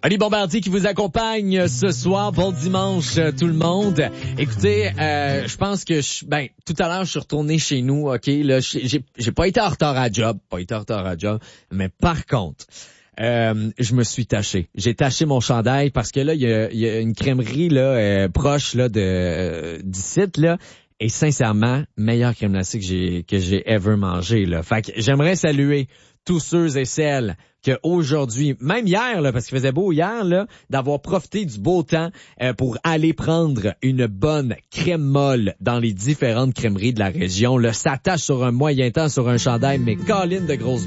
Oli Bombardier qui vous accompagne ce soir. Bon dimanche tout le monde. Écoutez, je pense que tout à l'heure je suis retourné chez nous. OK, là j'ai pas été en retard à job, mais par contre, je me suis taché. J'ai taché mon chandail parce que là il y a une crèmerie là proche là d'ici là. Et sincèrement, meilleure crème glacée que j'ai ever mangé là. Fait que j'aimerais saluer tous ceux et celles que aujourd'hui, même hier là, parce qu'il faisait beau hier là, d'avoir profité du beau temps pour aller prendre une bonne crème molle dans les différentes crèmeries de la région. Là, ça tâche sur un moyen temps sur un chandail, mais colline de grosses